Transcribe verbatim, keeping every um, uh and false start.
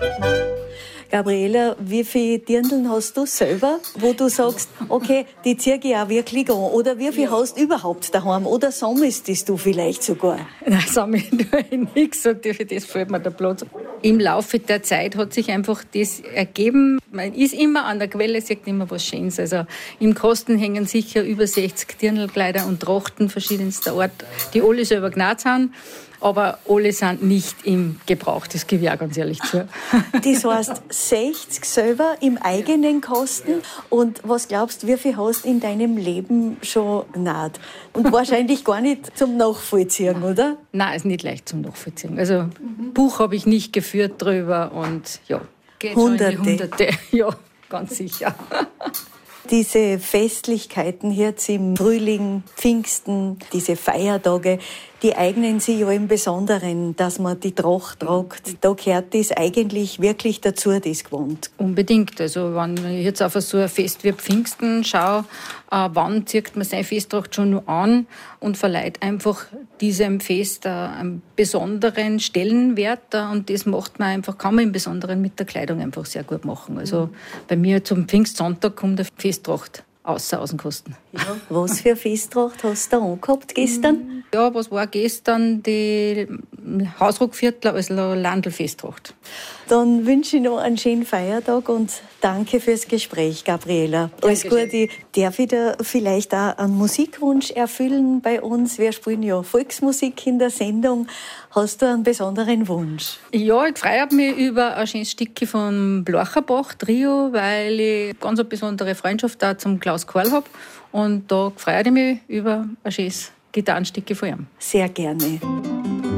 Gabriela, wie viele Dirndln hast du selber, wo du sagst, okay, die ziehe ich auch wirklich an? Oder wie viel ja. hast du überhaupt daheim? Oder sammelst du vielleicht sogar? Nein, sammeln tue ich nichts und für das fällt mir der Platz. Im Laufe der Zeit hat sich einfach das ergeben. Man ist immer an der Quelle, sieht immer was Schönes. Also im Kasten hängen sicher über sechzig Dirndlkleider und Trachten verschiedenster Art, die alle selber genäht sind. Aber alle sind nicht im Gebrauch, das gebe ich auch ganz ehrlich zu. Das heißt, sechzig selber im eigenen Kasten. Und was glaubst du, wie viel hast du in deinem Leben schon genäht? Und wahrscheinlich gar nicht zum Nachvollziehen, oder? Nein, ist nicht leicht zum Nachvollziehen. Also mhm. Buch habe ich nicht geführt drüber und ja, geht Hunderte. Schon in die Hunderte. Ja, ganz sicher. Diese Festlichkeiten jetzt im Frühling, Pfingsten, diese Feiertage, die eignen sich ja im Besonderen, dass man die Tracht tragt. Da gehört das eigentlich wirklich dazu, das Gewand. Unbedingt. Also wenn ich jetzt auf so ein Fest wie Pfingsten schaue, äh, wann zieht man seine Festtracht schon noch an und verleiht einfach diesem Fest äh, einen besonderen Stellenwert. Äh, und das macht man einfach, kann man im Besonderen mit der Kleidung einfach sehr gut machen. Also bei mir zum Pfingstsonntag kommt eine Festtracht. Außer aus dem Kosten. Ja. Was für eine Festtracht hast du angehabt gestern? Ja, was war gestern? Die Hausruckviertler, also Landl-Festtracht. Dann wünsche ich noch einen schönen Feiertag und danke fürs Gespräch, Gabriela. Alles Gute. Darf ich dir vielleicht auch einen Musikwunsch erfüllen bei uns? Wir spielen ja Volksmusik in der Sendung. Hast du einen besonderen Wunsch? Ja, ich freue mich über ein schönes Stückchen von Blorcherbach Trio, weil ich ganz eine besondere Freundschaft da zum Klaus Karl habe. Und da freue ich mich über ein schönes Gitarrenstückchen von ihm. Sehr gerne.